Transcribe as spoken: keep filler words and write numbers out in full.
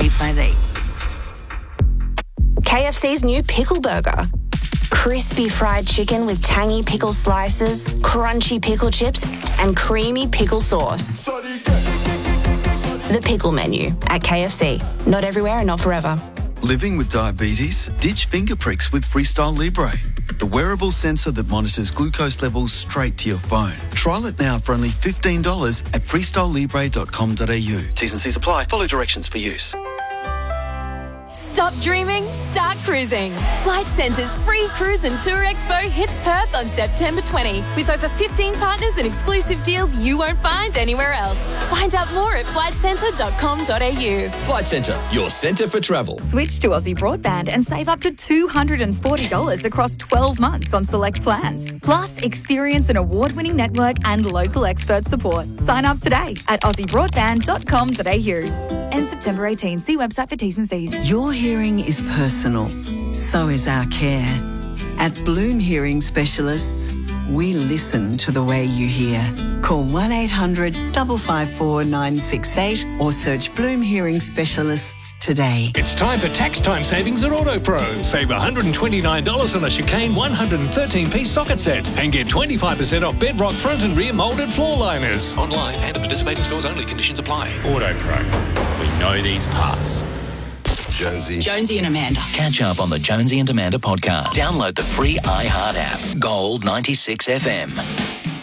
eight five eight. K F C's new pickle burger. Crispy fried chicken with tangy pickle slices, crunchy pickle chips, and creamy pickle sauce. The pickle menu at K F C. Not everywhere and not forever. Living with diabetes? Ditch finger pricks with Freestyle Libre, the wearable sensor that monitors glucose levels straight to your phone. Trial it now for only fifteen dollars at freestyle libre dot com dot a u. T's and C's apply. Follow directions for use. Stop dreaming, start cruising. Flight Centre's free cruise and tour expo hits Perth on September twentieth with over fifteen partners and exclusive deals you won't find anywhere else. Find out more at flight centre dot com dot a u. Flight Centre, your centre for travel. Switch to Aussie Broadband and save up to two hundred forty dollars across twelve months on select plans. Plus, experience an award-winning network and local expert support. Sign up today at aussie broadband dot com dot a u. End September eighteenth. See website for T's and C's. Your hearing is personal. So is our care. At Bloom Hearing Specialists, we listen to the way you hear. Call one eight hundred five five four nine six eight or search Bloom Hearing Specialists today. It's time for tax time savings at AutoPro. Save one hundred twenty-nine dollars on a Chicane one hundred thirteen piece socket set and get twenty-five percent off Bedrock front and rear moulded floor liners. Online and at participating stores only. Conditions apply. AutoPro. We know these parts. Jonesy. Jonesy and Amanda. Catch up on the Jonesy and Amanda podcast. Download the free iHeart app. Gold ninety-six F M.